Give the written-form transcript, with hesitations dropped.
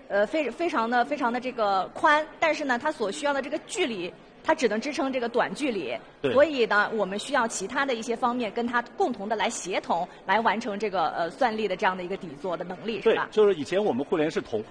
非常的这个宽，但是呢，它所需要的这个距离，它只能支撑这个短距离。所以呢，我们需要其他的一些方面跟它共同的来协同，来完成这个算力的这样的一个底座的能力，是吧？ 对，就是以前我们互联是同步。